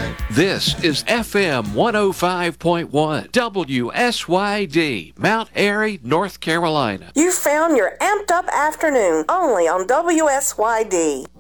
This is FM 105.1 WSYD, Mount Airy, North Carolina. You found your amped up afternoon only on WSYD.